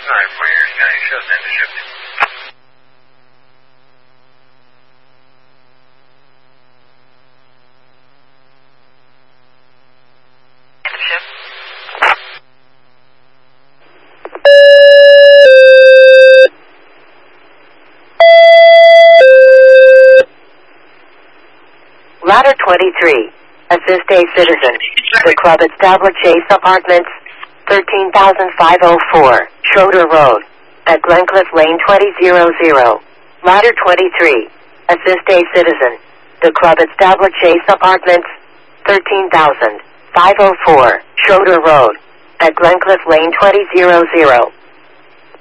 Sorry for your shows and the ship. Ladder 23. Assist a citizen. The club at Stabler Chase Apartments, 13,504, Schroeder Road, at Glencliff Lane 2000. Ladder 23. Assist a citizen. The club at Stabler Chase Apartments, 13,504, Schroeder Road, at Glencliff Lane 2000.